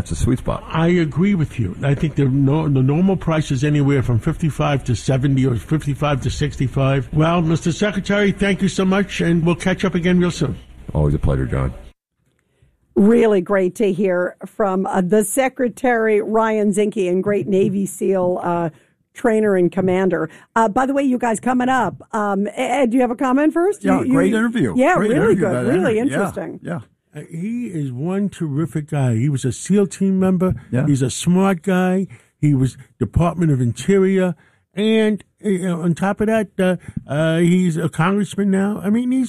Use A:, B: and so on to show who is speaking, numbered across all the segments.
A: It's a sweet spot.
B: I agree with you. I think the normal price is anywhere from 55 to 70 or 55 to 65. Well, Mr. Secretary, thank you so much, and we'll catch up again real soon.
A: Always a pleasure, John.
C: Really great to hear from the Secretary, Ryan Zinke, and great Navy SEAL trainer and commander. By the way, you guys coming up. Ed, do you have a comment first?
D: Yeah, great interview.
C: Yeah,
D: great
C: really
D: interview
C: good. Really interesting.
D: Yeah.
B: He is one terrific guy. He was a SEAL team member.
D: Yeah.
B: He's a smart guy. He was Department of Interior. And on top of that, he's a congressman now. I mean,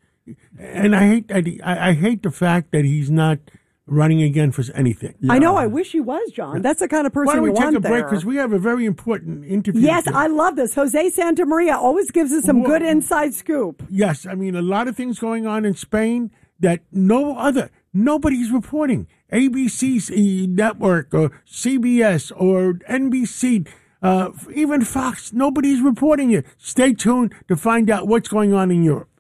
B: I hate the fact that he's not running again for anything.
C: Yeah. I know. I wish he was, John. That's the kind of person you want there.
B: Why don't we take a break, because we have a very important interview.
C: Yes, I love this. Jose Santamaria always gives us some good inside scoop.
B: Yes, I mean, a lot of things going on in Spain that nobody's reporting. ABC's network or CBS or NBC, even Fox, nobody's reporting it. Stay tuned to find out what's going on in Europe.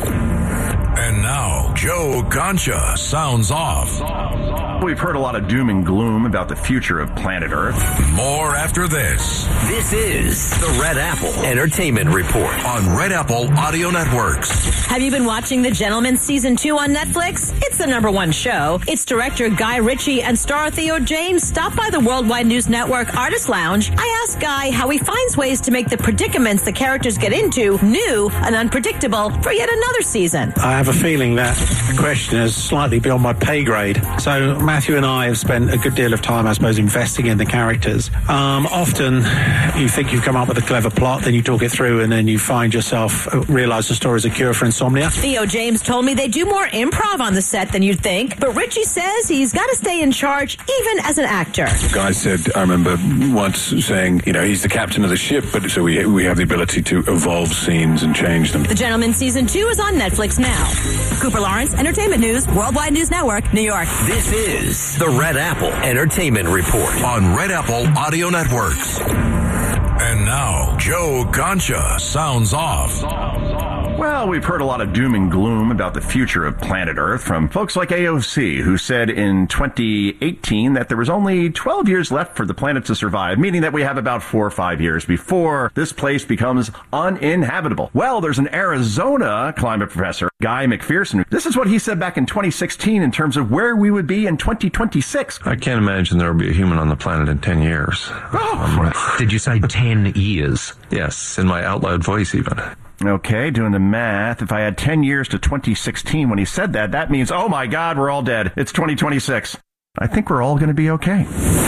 E: And now, Joe Concha sounds off.
F: We've heard a lot of doom and gloom about the future of planet Earth.
E: More after this.
G: This is the Red Apple Entertainment Report
E: on Red Apple Audio Networks.
H: Have you been watching The Gentleman Season 2 on Netflix? It's the #1 show. Its director Guy Ritchie and star Theo James stopped by the Worldwide News Network Artist Lounge. I asked Guy how he finds ways to make the predicaments the characters get into new and unpredictable for yet another season.
I: I have a feeling that the question is slightly beyond my pay grade. So Matthew and I have spent a good deal of time, I suppose, investing in the characters. Often you think you've come up with a clever plot, then you talk it through, and then you find yourself realize the story is a cure for insomnia.
H: Theo James told me they do more improv on the set than you'd think, but Ritchie says he's got to stay in charge even as an actor.
J: Guy said, I remember once saying, he's the captain of the ship, but so we have the ability to evolve scenes and change them.
H: The Gentleman Season 2 is on Netflix now. Cooper Lawrence, Entertainment News, Worldwide News Network, New York.
G: This is the Red Apple Entertainment Report
E: on Red Apple Audio Networks. And now, Joe Concha sounds off.
F: Well, we've heard a lot of doom and gloom about the future of planet Earth from folks like AOC, who said in 2018 that there was only 12 years left for the planet to survive, meaning that we have about 4 or 5 years before this place becomes uninhabitable. Well, there's an Arizona climate professor, Guy McPherson. This is what he said back in 2016 in terms of where we would be in 2026.
K: I can't imagine there will be a human on the planet in 10 years.
F: Oh.
L: Did you say 10 years?
K: Yes, in my out loud voice even.
F: Okay, doing the math. If I had 10 years to 2016 when he said that, that means, oh my God, we're all dead. It's 2026. I think we're all going to be okay.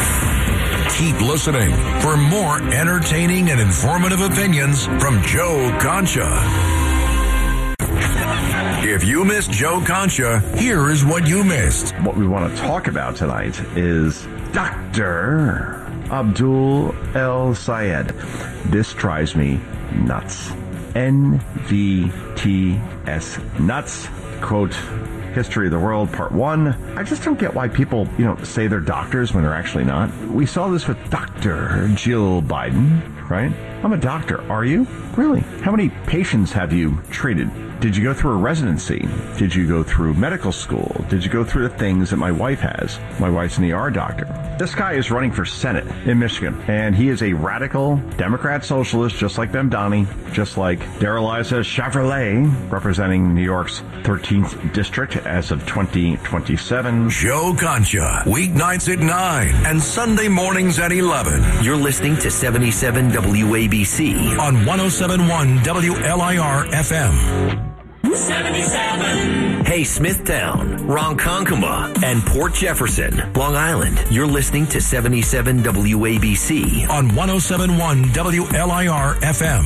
E: Keep listening for more entertaining and informative opinions from Joe Concha. If you missed Joe Concha, here is what you missed.
F: What we want to talk about tonight is Dr. Abdul El Sayed. This drives me nuts. NVTS nuts. Quote, History of the World, Part 1. I just don't get why people, say they're doctors when they're actually not. We saw this with Dr. Jill Biden, right? I'm a doctor. Are you? Really? How many patients have you treated? Did you go through a residency? Did you go through medical school? Did you go through the things that my wife has? My wife's an ER doctor. This guy is running for Senate in Michigan, and he is a radical Democrat socialist, just like Bemdani, just like Darrell-Issa Chevrolet, representing New York's 13th district as of 2027.
E: Joe Concha, weeknights at 9 and Sunday mornings at 11.
G: You're listening to 77 WABC
E: on 107.1 WLIR FM.
G: 77. Hey, Smithtown, Ronkonkoma, and Port Jefferson, Long Island. You're listening to 77 WABC
E: on 107.1 WLIR FM.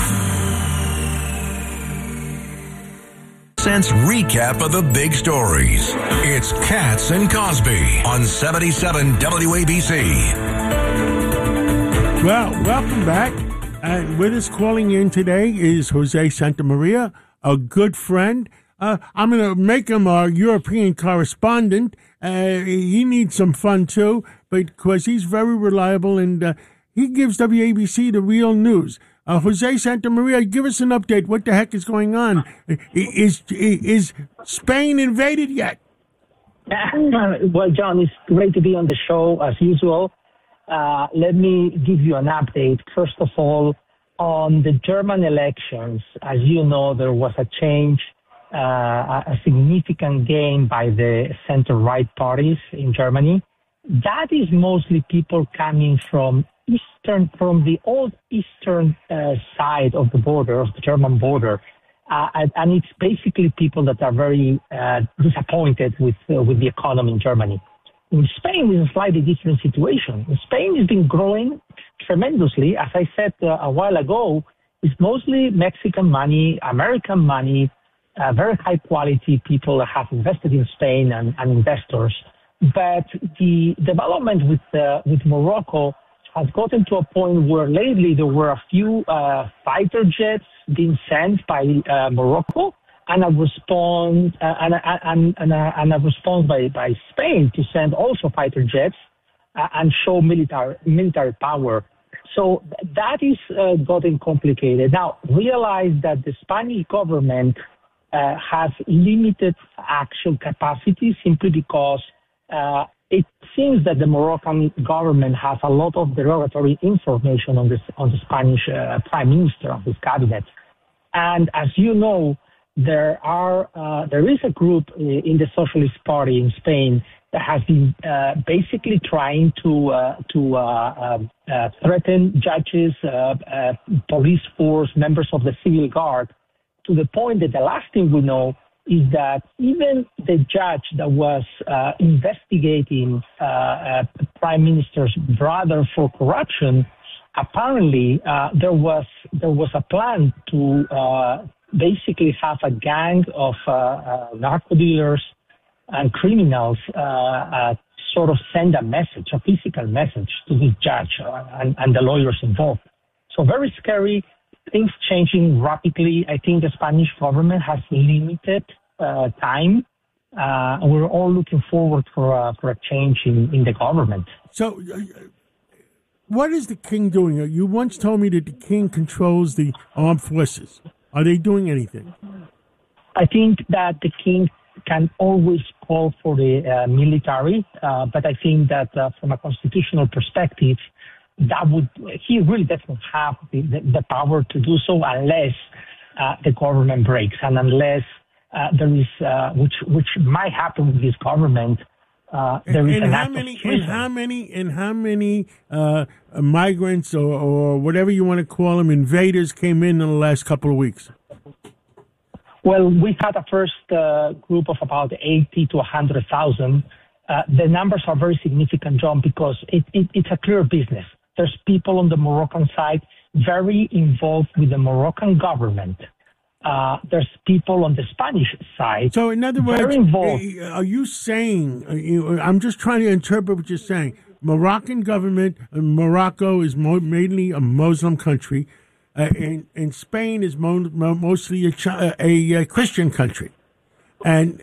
E: Since recap of the big stories. It's Katz and Cosby on 77 WABC.
B: Well, welcome back. And with us calling in today is Jose Santamaria, a good friend. I'm going to make him our European correspondent. He needs some fun, too, because he's very reliable, and he gives WABC the real news. Jose Santamaria, give us an update. What the heck is going on? Is Spain invaded yet?
A: Well, John, it's great to be on the show as usual. Let me give you an update. First of all, on the German elections, as you know, there was a change, a significant gain by the center-right parties in Germany. That is mostly people coming from the old eastern side of the border, of the German border. And it's basically people that are very disappointed with the economy in Germany. In Spain, it's a slightly different situation. Spain has been growing tremendously. As I said a while ago, it's mostly Mexican money, American money, very high quality people that have invested in Spain and investors. But the development with Morocco has gotten to a point where lately there were a few fighter jets being sent by Morocco, and a response by Spain to send also fighter jets and show military power. So that is getting complicated. Now, realize that the Spanish government has limited actual capacity simply because it seems that the Moroccan government has a lot of derogatory information on the Spanish prime minister of his cabinet. And as you know, there is a group in the Socialist Party in Spain that has been basically trying to threaten judges, police force, members of the civil guard, to the point that the last thing we know is that even the judge that was investigating Prime Minister's brother for corruption, apparently there was a plan to basically have a gang of narco dealers and criminals sort of send a physical message to this judge and the lawyers involved. So very scary. Things changing rapidly. I think the Spanish government has limited time. We're all looking forward for a change in the government.
B: So, what is the king doing? You once told me that the king controls the armed forces. Are they doing anything?
A: I think that the king can always call for the military, but I think that from a constitutional perspective, he really doesn't have the power to do so unless the government breaks and unless there is, which might happen with this government. There is
B: how many migrants or whatever you want to call them, invaders came in the last couple of weeks?
A: Well, we had a first group of about 80 to 100,000. The numbers are very significant, John, because it's a clear business. There's people on the Moroccan side very involved with the Moroccan government. There's people on the Spanish side.
B: So, in other words, are you saying, I'm just trying to interpret what you're saying. Moroccan government, Morocco is mainly a Muslim country, and Spain is mostly a Christian country. And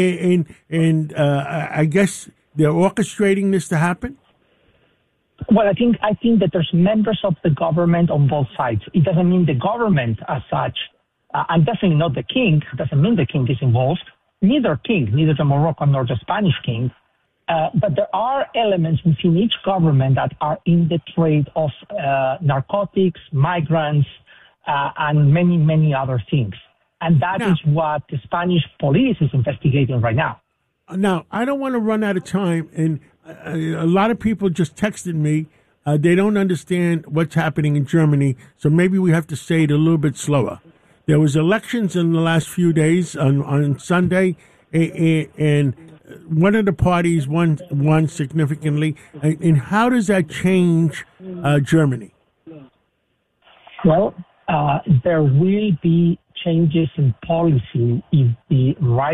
B: I guess they're orchestrating this to happen?
A: Well, I think that there's members of the government on both sides. It doesn't mean the government as such, and definitely not the king. It doesn't mean the king is involved. Neither the Moroccan nor the Spanish king. But there are elements within each government that are in the trade of narcotics, migrants, and many, many other things. And that is what the Spanish police is investigating right now.
B: Now, I don't want to run out of time, and a lot of people just texted me. They don't understand what's happening in Germany, so maybe we have to say it a little bit slower. There was elections in the last few days on Sunday, and one of the parties won significantly. And how does that change Germany?
A: Well, there will be changes in policy if the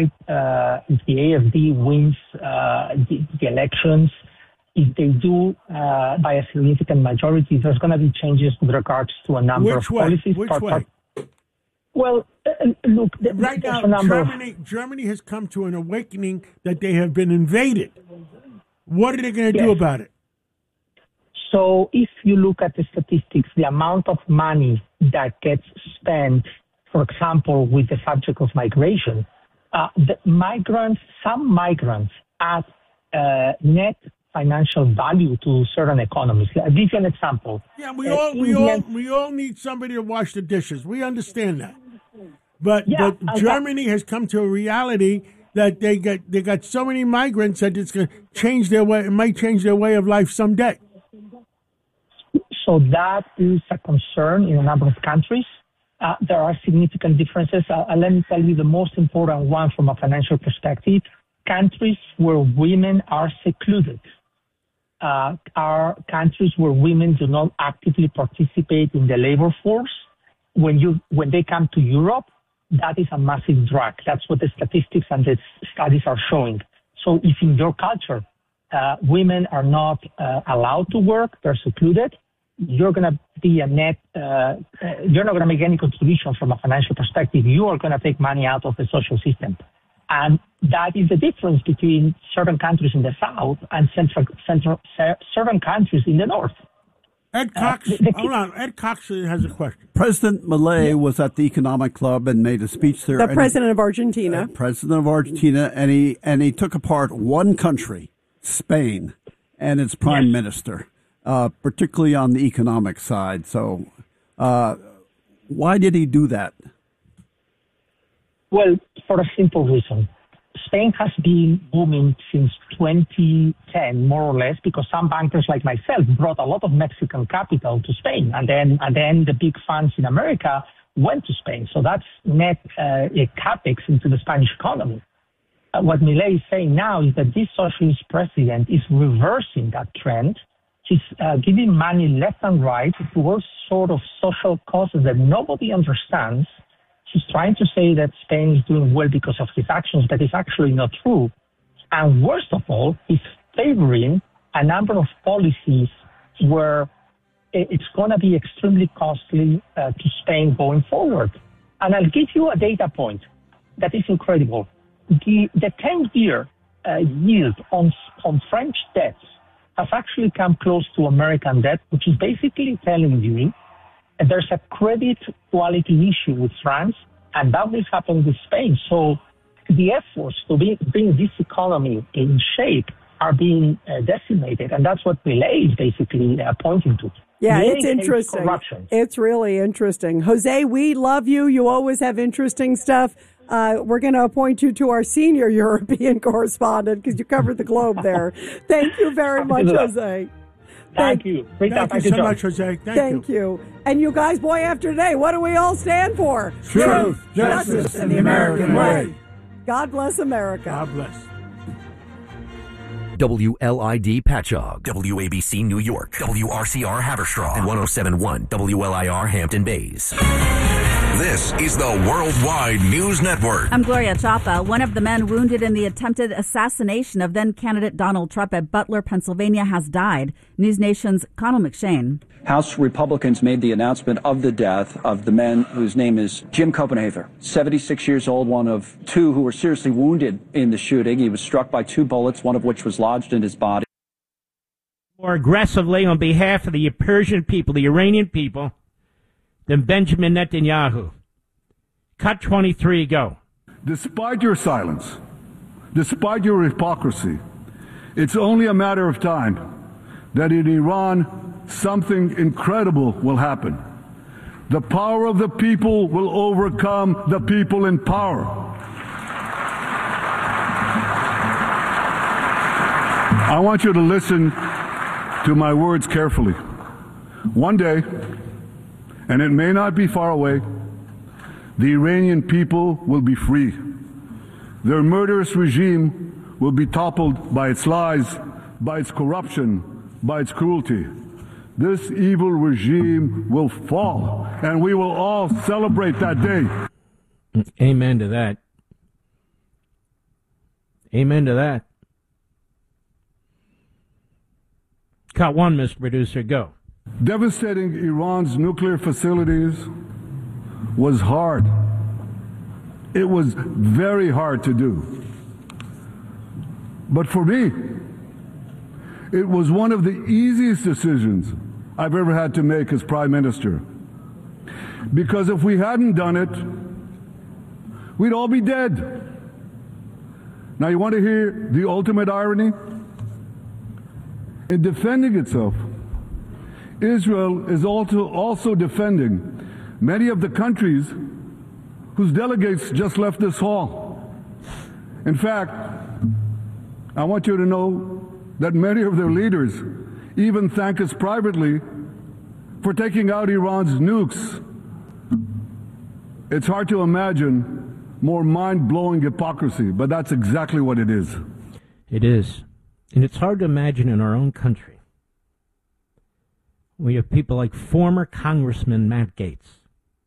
A: AfD wins the elections. If they do by a significant majority, there's going to be changes with regards to a number of policies.
B: Which way?
A: Well, look,
B: right now, Germany has come to an awakening that they have been invaded. What are they going to do about it?
A: So if you look at the statistics, the amount of money that gets spent, for example, with the subject of migration, some migrants add net financial value to certain economies. I'll give you an example.
B: Yeah, we all need somebody to wash the dishes. We understand that. But Germany has come to a reality that they got so many migrants that it's going to change their way. It might change their way of life someday.
A: So that is a concern in a number of countries. There are significant differences. Let me tell you the most important one from a financial perspective. Countries where women are secluded are countries where women do not actively participate in the labor force. When they come to Europe, that is a massive drag. That's what the statistics and the studies are showing. So if in your culture, women are not allowed to work, they're secluded, you're going to be a net, you're not going to make any contribution from a financial perspective. You are going to take money out of the social system. And that is the difference between certain countries in the south and certain countries in the north.
B: Ed Cox, hold on. Ed Cox has a question.
D: President Milei was at the Economic Club and made a speech there.
C: The president of Argentina.
D: And he took apart one country, Spain, and its prime minister, particularly on the economic side. So, why did he do that?
A: Well, for a simple reason. Spain has been booming since 2010, more or less, because some bankers like myself brought a lot of Mexican capital to Spain, and then the big funds in America went to Spain. So that's net capex into the Spanish economy. What Milei is saying now is that this socialist president is reversing that trend. He's giving money left and right to all sort of social causes that nobody understands. He's trying to say that Spain is doing well because of his actions, but it's actually not true. And worst of all, he's favoring a number of policies where it's going to be extremely costly to Spain going forward. And I'll give you a data point that is incredible. The 10-year yield on French debts has actually come close to American debt, which is basically telling you there's a credit quality issue with France, and that will happen with Spain. So the efforts to bring this economy in shape are being decimated, and that's what Milei is basically pointing to.
C: Yeah, it's interesting. It's really interesting. Jose, we love you. You always have interesting stuff. We're going to appoint you to our senior European correspondent because you covered the globe there. Thank you very much, Jose.
A: Thank you.
B: Thank you so much, Jose.
C: Thank you. And you guys, boy, after today, what do we all stand for?
B: Truth, justice, and the American way.
C: God bless America.
B: God bless.
G: WLID Patchogue, WABC New York, WRCR Haverstraw, and 107.1 WLIR Hampton Bays.
E: This is the Worldwide News Network.
M: I'm Gloria Chapa. One of the men wounded in the attempted assassination of then-candidate Donald Trump at Butler, Pennsylvania, has died. News Nation's Connell McShane.
N: House Republicans made the announcement of the death of the man whose name is Jim Copenhaver, 76 years old, one of two who were seriously wounded in the shooting. He was struck by 2 bullets, one of which was lodged in his body.
O: More aggressively on behalf of the Persian people, the Iranian people, than Benjamin Netanyahu. Cut 23, go.
P: Despite your silence, despite your hypocrisy, it's only a matter of time that in Iran something incredible will happen. The power of the people will overcome the people in power. I want you to listen to my words carefully. One day, and it may not be far away, the Iranian people will be free. Their murderous regime will be toppled by its lies, by its corruption, by its cruelty. This evil regime will fall, and we will all celebrate that day.
O: Amen to that. Amen to that. Cut 1, Mr. Producer, go.
P: Devastating Iran's nuclear facilities was hard. It was very hard to do. But for me, it was one of the easiest decisions I've ever had to make as Prime Minister. Because if we hadn't done it, we'd all be dead. Now, you want to hear the ultimate irony? In defending itself, Israel is also defending many of the countries whose delegates just left this hall. In fact, I want you to know that many of their leaders even thank us privately for taking out Iran's nukes. It's hard to imagine more mind-blowing hypocrisy, but that's exactly what it is.
O: It is. And it's hard to imagine in our own country. We have people like former Congressman Matt Gaetz,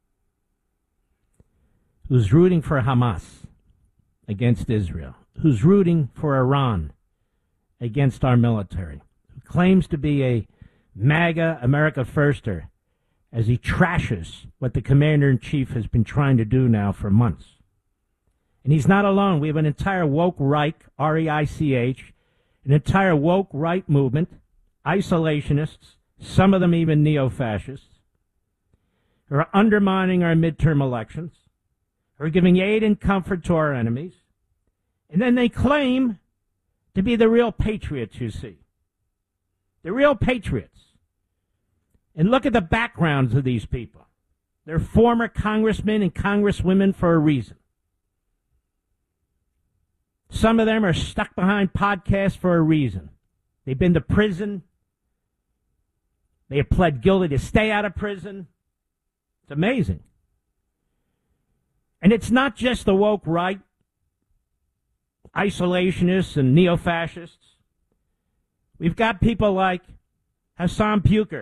O: who's rooting for Hamas against Israel, who's rooting for Iran against our military, who claims to be a MAGA America Firster as he trashes what the Commander-in-Chief has been trying to do now for months. And he's not alone. We have an entire woke Reich, R-E-I-C-H, an entire woke right movement, isolationists, some of them even neo-fascists, who are undermining our midterm elections, who are giving aid and comfort to our enemies, and then they claim to be the real patriots, you see. The real patriots. And look at the backgrounds of these people. They're former congressmen and congresswomen for a reason. Some of them are stuck behind podcasts for a reason. They've been to prison. They have pled guilty to stay out of prison. It's amazing. And it's not just the woke right, isolationists and neo-fascists. We've got people like Hassan Puker.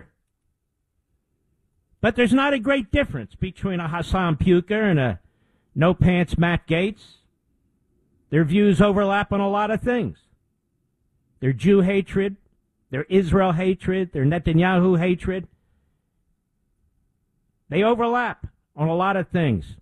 O: But there's not a great difference between a Hassan Puker and a no-pants Matt Gaetz. Their views overlap on a lot of things. Their Jew hatred, their Israel hatred, their Netanyahu hatred. They overlap on a lot of things.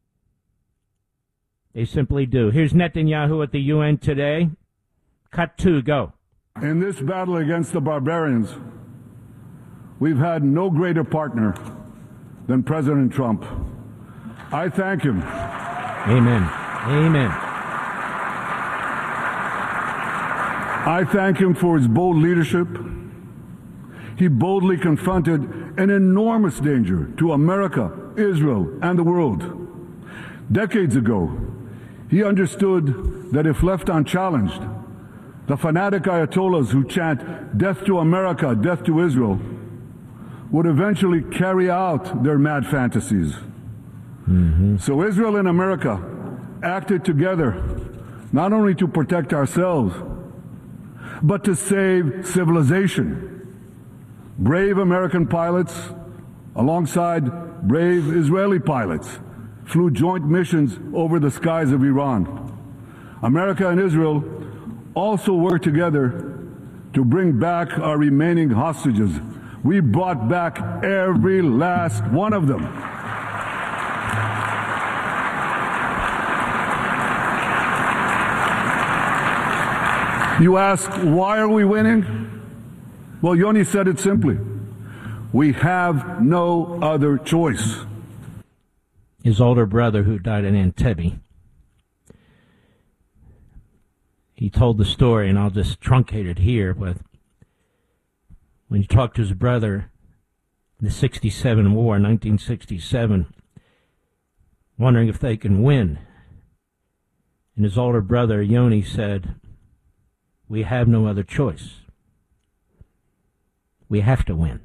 O: They simply do. Here's Netanyahu at the UN today. Cut 2, go.
P: In this battle against the barbarians, we've had no greater partner than President Trump. I thank him.
O: Amen. Amen.
P: I thank him for his bold leadership. He boldly confronted an enormous danger to America, Israel, and the world. Decades ago, he understood that if left unchallenged, the fanatic Ayatollahs who chant death to America, death to Israel, would eventually carry out their mad fantasies. So Israel and America acted together not only to protect ourselves, but to save civilization. Brave American pilots, alongside brave Israeli pilots, flew joint missions over the skies of Iran. America and Israel also worked together to bring back our remaining hostages. We brought back every last one of them. You ask, why are we winning? Well, Yoni said it simply. We have no other choice.
O: His older brother, who died in Entebbe, he told the story, and I'll just truncate it here, but when he talked to his brother in the 67 war, 1967, wondering if they can win, and his older brother, Yoni, said, we have no other choice. We have to win.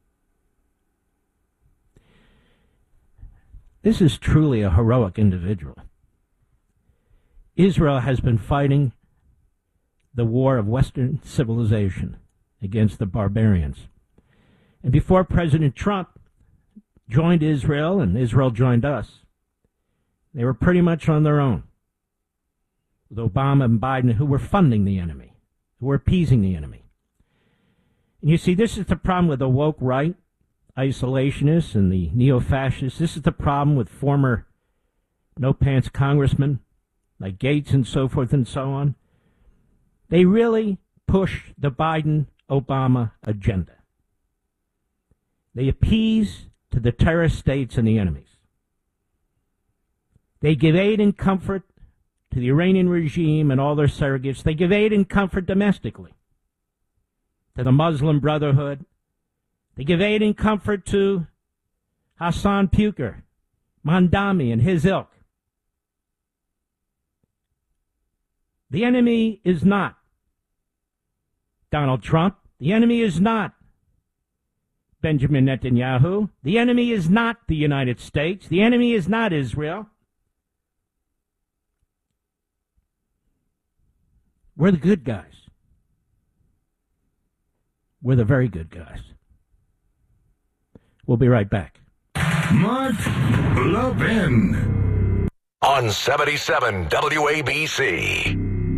O: This is truly a heroic individual. Israel has been fighting the war of Western civilization against the barbarians. And before President Trump joined Israel and Israel joined us, they were pretty much on their own, with Obama and Biden, who were funding the enemy, who were appeasing the enemy. And you see, this is the problem with the woke right, isolationists and the neo-fascists. This is the problem with former no-pants congressmen like Gaetz and so forth and so on. They really push the Biden-Obama agenda. They appease to the terrorist states and the enemies. They give aid and comfort to the Iranian regime and all their surrogates. They give aid and comfort domestically to the Muslim Brotherhood. They give aid and comfort to Hassan Puker, Mandami, and his ilk. The enemy is not Donald Trump. The enemy is not Benjamin Netanyahu. The enemy is not the United States. The enemy is not Israel. We're the good guys. We're the very good guys. We'll be right back.
E: Mark Levin. On 77 WABC.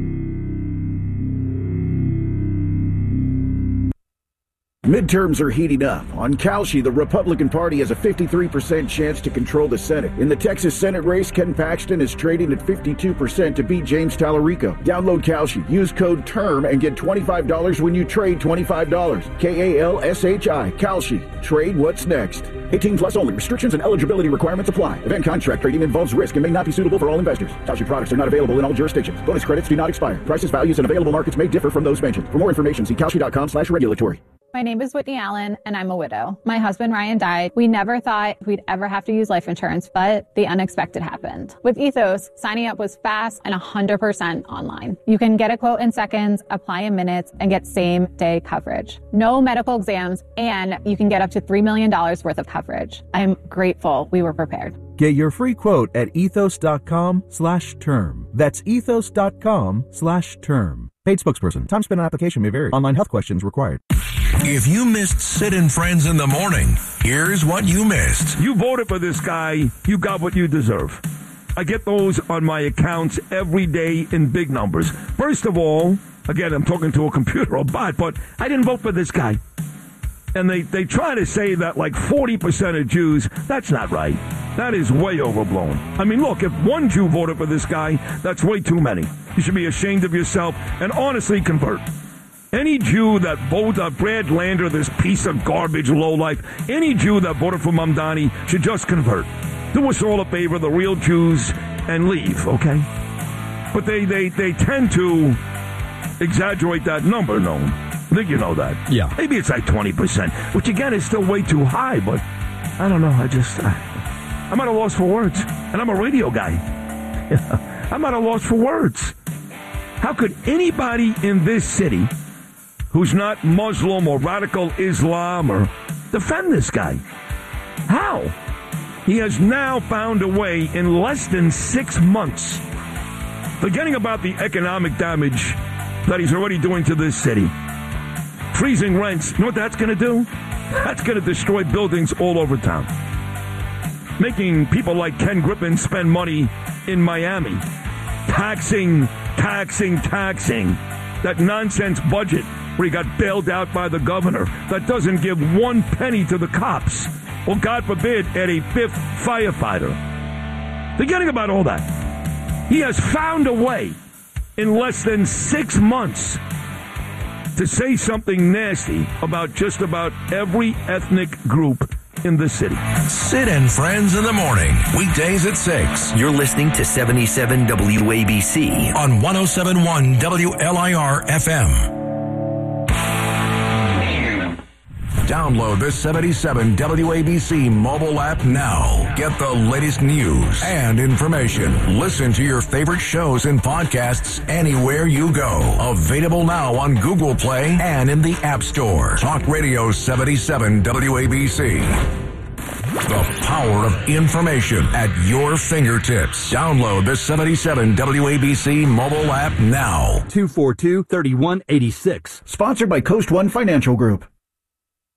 Q: Midterms are heating up. On Kalshi, the Republican Party has a 53% chance to control the Senate. In the Texas Senate race, Ken Paxton is trading at 52% to beat James Tallarico. Download Kalshi. Use code TERM and get $25 when you trade $25. Kalshi. Kalshi. Trade what's next. 18 plus only. Restrictions and eligibility requirements apply. Event contract trading involves risk and may not be suitable for all investors. Kalshi products are not available in all jurisdictions. Bonus credits do not expire. Prices, values, and available markets may differ from those mentioned. For more information, see Kalshi.com/regulatory.
R: My name is Whitney Allen, and I'm a widow. My husband, Ryan, died. We never thought we'd ever have to use life insurance, but the unexpected happened. With Ethos, signing up was fast and 100% online. You can get a quote in seconds, apply in minutes, and get same-day coverage. No medical exams, and you can get up to $3 million worth of coverage. I'm grateful we were prepared.
S: Get your free quote at ethos.com/term. That's ethos.com/term. Paid spokesperson. Time spent on application may vary. Online health questions required.
E: If you missed Sid and Friends in the morning, here's what you missed.
T: You voted for this guy, you got what you deserve. I get those on my accounts every day in big numbers. First of all, again, I'm talking to a computer or bot, but I didn't vote for this guy. And they try to say that like 40% of Jews, that's not right. That is way overblown. I mean, look, if one Jew voted for this guy, that's way too many. You should be ashamed of yourself and honestly convert. Any Jew that voted Brad Lander, this piece of garbage lowlife, any Jew that voted for Mamdani should just convert. Do us all a favor, the real Jews, and leave, okay? But they tend to exaggerate that number, no? I think you know that.
U: Yeah.
T: Maybe it's like 20%, which again is still way too high, but I don't know. I'm at a loss for words. And I'm a radio guy. I'm at a loss for words. How could anybody in this city who's not Muslim or radical Islam or defend this guy? How? He has now found a way in less than 6 months, forgetting about the economic damage that he's already doing to this city. Freezing rents, you know what that's going to do? That's going to destroy buildings all over town. Making people like Ken Griffin spend money in Miami. Taxing. That nonsense budget where he got bailed out by the governor that doesn't give one penny to the cops. Or, God forbid, add a fifth firefighter. Forgetting about all that. He has found a way in less than 6 months to say something nasty about just about every ethnic group in the city.
E: Sid and Friends in the morning, weekdays at 6.
G: You're listening to 77 WABC
E: on 107.1 WLIR FM. Download the 77 WABC mobile app now. Get the latest news and information. Listen to your favorite shows and podcasts anywhere you go. Available now on Google Play and in the App Store. Talk Radio 77 WABC. The power of information at your fingertips. Download the 77 WABC mobile app now.
Q: 242-3186. Sponsored by Coast One Financial Group.